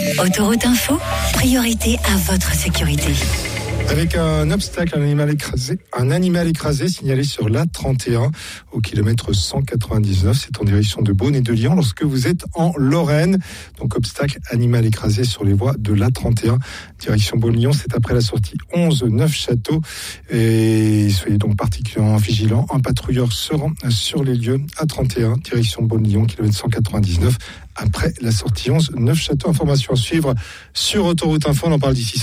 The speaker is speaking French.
Autoroute Info, priorité à votre sécurité. Avec un obstacle, un animal écrasé signalé sur l'A31 au kilomètre 199. C'est en direction de Beaune et de Lyon lorsque vous êtes en Lorraine. Donc obstacle, animal écrasé sur les voies de l'A31, direction Beaune-Lyon. C'est après la sortie 11 Neufchâteau. Et soyez donc particulièrement vigilants. Un patrouilleur se rend sur les lieux A31, direction Beaune-Lyon, kilomètre 199. Après la sortie 11 Neufchâteau. Information à suivre sur Autoroute Info. On en parle d'ici